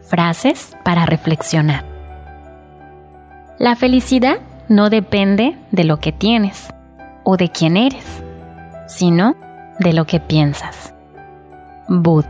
Frases para reflexionar. La felicidad no depende de lo que tienes o de quién eres, sino de lo que piensas. Bud.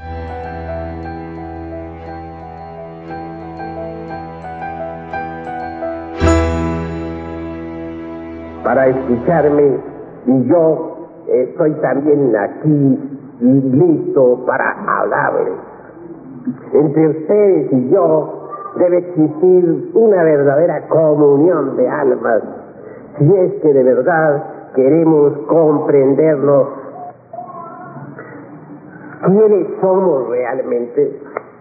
Para escucharme, y yo estoy también aquí listo para hablarles. Entre ustedes y yo debe existir una verdadera comunión de almas, si es que de verdad queremos comprendernos. ¿Quiénes somos realmente?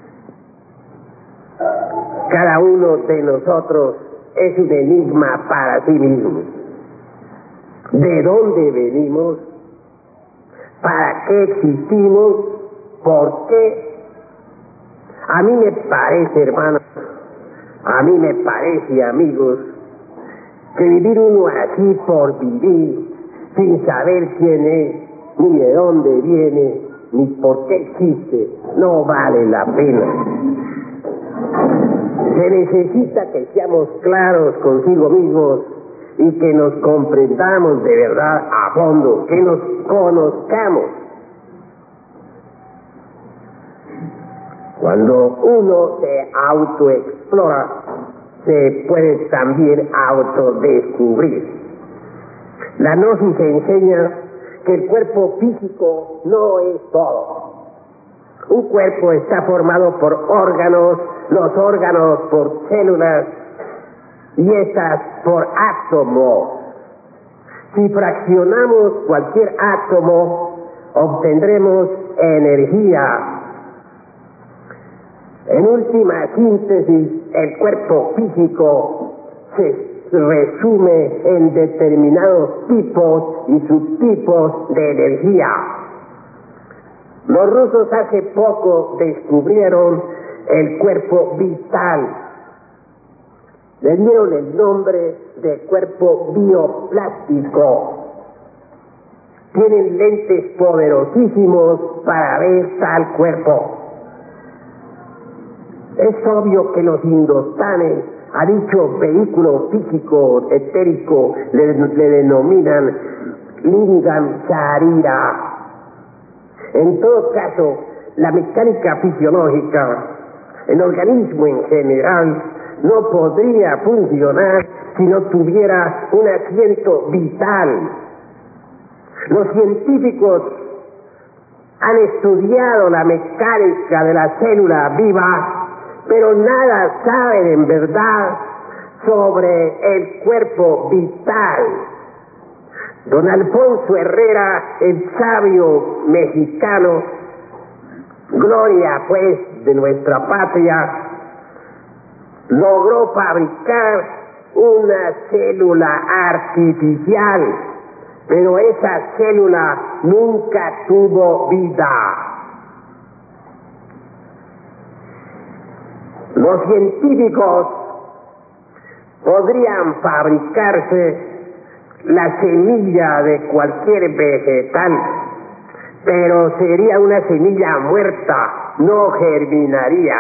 Cada uno de nosotros es un enigma para sí mismo. ¿De dónde venimos? ¿Para qué existimos? ¿Por qué? A mí me parece, hermanos, a mí me parece, amigos, que vivir uno así por vivir, sin saber quién es, ni de dónde viene, ni por qué existe, no vale la pena. Se necesita que seamos claros consigo mismos y que nos comprendamos de verdad a fondo, que nos conozcamos. Cuando uno se autoexplora, se puede también autodescubrir. La gnosis enseña que el cuerpo físico no es todo. Un cuerpo está formado por órganos, los órganos por células y estas por átomos. Si fraccionamos cualquier átomo, obtendremos energía. En última síntesis, el cuerpo físico se resume en determinados tipos y subtipos de energía. Los rusos hace poco descubrieron el cuerpo vital. Le dieron el nombre de cuerpo bioplástico. Tienen lentes poderosísimos para ver tal cuerpo. Es obvio que los indostanes a dicho vehículo físico etérico le denominan lingam sharira. En todo caso, la mecánica fisiológica, el organismo en general, no podría funcionar si no tuviera un asiento vital. Los científicos han estudiado la mecánica de la célula viva, pero nada saben en verdad sobre el cuerpo vital. Don Alfonso Herrera, el sabio mexicano, gloria pues de nuestra patria, logró fabricar una célula artificial, pero esa célula nunca tuvo vida. Los científicos podrían fabricarse la semilla de cualquier vegetal, pero sería una semilla muerta, no germinaría.